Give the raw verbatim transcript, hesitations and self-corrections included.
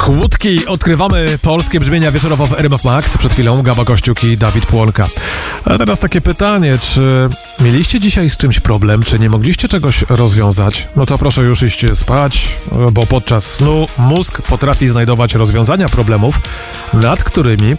Kłódki. Odkrywamy polskie brzmienia wieczorowo w R M F Max. Przed chwilą Gaba Kościuk i Dawid Płonka. A teraz takie pytanie, czy mieliście dzisiaj z czymś problem, czy nie mogliście czegoś rozwiązać? No to proszę już iść spać, bo podczas snu mózg potrafi znajdować rozwiązania problemów, nad którymi